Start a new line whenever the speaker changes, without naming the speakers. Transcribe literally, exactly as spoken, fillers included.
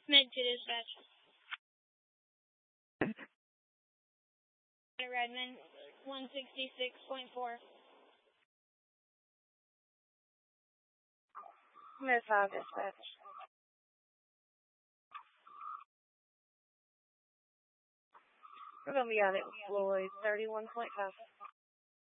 Mid to dispatch. Redmond, one sixty-six point four.
Mid five dispatch. We're going to be on it with Floyd, thirty-one point five.